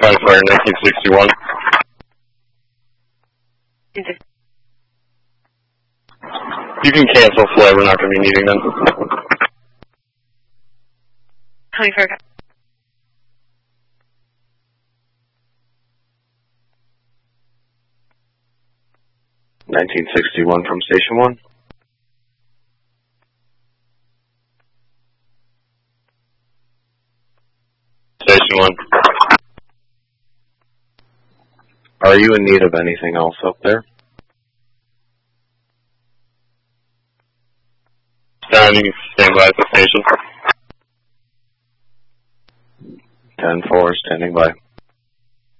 Fire 1961. You can cancel flight, we're not going to be needing them. Honey Fire. 1961 from Station 1. Station 1. Are you in need of anything else up there? Standing, stand by at the station. 10-4, standing by.